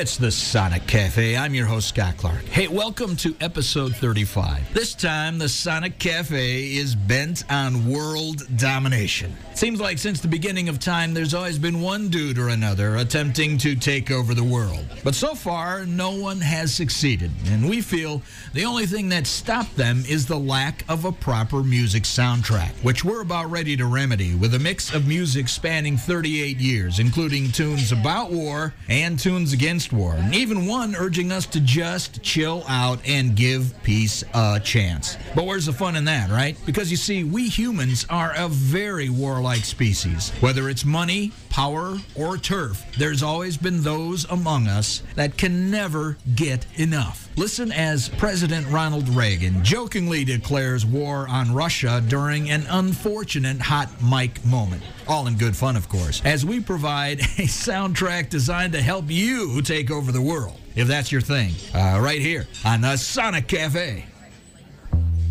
It's the Sonic Cafe. I'm your host, Scott Clark. Hey, welcome to episode 35. This time, the Sonic Cafe is bent on world domination. Seems like since the beginning of time, there's always been one dude or another attempting to take over the world. But so far, no one has succeeded, and we feel the only thing that stopped them is the lack of a proper music soundtrack, which we're about ready to remedy with a mix of music spanning 38 years, including tunes about war and tunes against war, and even one urging us to just chill out and give peace a chance. But where's the fun in that, right? Because you see, we humans are a very warlike species. Whether it's money, power, or turf, there's always been those among us that can never get enough. Listen as President Ronald Reagan jokingly declares war on Russia during an unfortunate hot mic moment. All in good fun, of course, as we provide a soundtrack designed to help you take over the world, if that's your thing, right here on the Sonic Cafe.